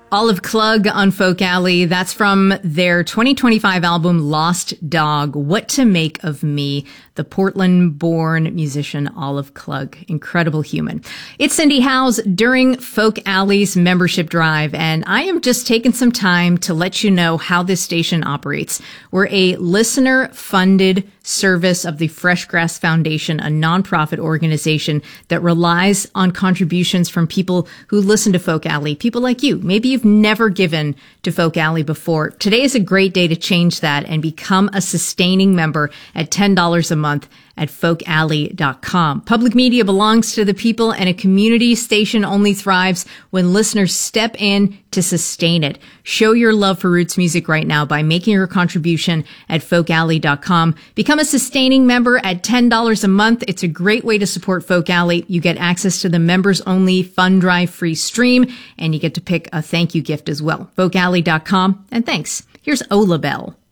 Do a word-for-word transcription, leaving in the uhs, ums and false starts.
Olive Klug on Folk Alley. That's from their twenty twenty-five album, Lost Dog, What to Make of Me. The Portland-born musician Olive Klug. Incredible human. It's Cindy Howes during Folk Alley's membership drive, and I am just taking some time to let you know how this station operates. We're a listener-funded service of the Fresh Grass Foundation, a nonprofit organization that relies on contributions from people who listen to Folk Alley, people like you. Maybe you've never given to Folk Alley before. Today is a great day to change that and become a sustaining member at ten dollars a month at folk alley dot com. Public media belongs to the people, and a community station only thrives when listeners step in to sustain it. Show your love for roots music right now by making your contribution at folk alley dot com. Become a sustaining member at ten dollars a month. It's a great way to support Folk Alley. You get access to the members-only Fund Drive free stream, and you get to pick a thank you gift as well. folk alley dot com, and thanks. Here's Ola Bell.